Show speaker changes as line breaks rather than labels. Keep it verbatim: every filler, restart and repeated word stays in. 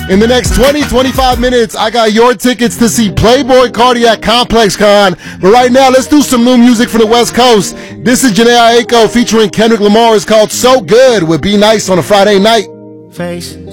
In the next twenty, twenty-five minutes, I got your tickets to see Playboy Carti at Complex Con. But right now, let's do some new music from the West Coast. This is Jhené Aiko featuring Kendrick Lamar. It's called So Good with Be Nice on a Friday night.
Face